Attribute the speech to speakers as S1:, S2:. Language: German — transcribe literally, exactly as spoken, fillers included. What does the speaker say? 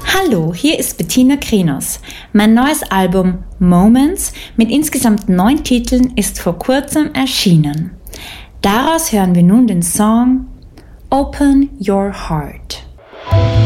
S1: Hallo, hier ist Bettina Krinos. Mein neues Album Moments mit insgesamt neun Titeln ist vor kurzem erschienen. Daraus hören wir nun den Song Open Your Heart.